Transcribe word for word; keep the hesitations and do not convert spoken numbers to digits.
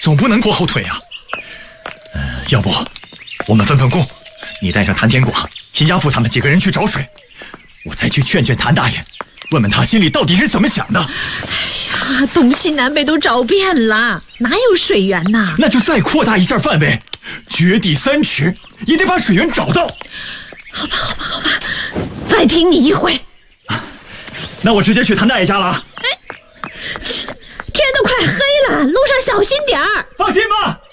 总不能拖后腿啊。呃，要不我们分分工，你带上谭天广、秦家富他们几个人去找水，我再去劝劝谭大爷，问问他心里到底是怎么想的。 哎呀，东西南北都找遍了，哪有水源呐？ 那就再扩大一下范围，掘地三尺，也得把水源找到。 好吧，好吧，好吧，再听你一回。 那我直接去谭大爷家了。 哎，天都快黑了，路上小心点儿。 放心吧。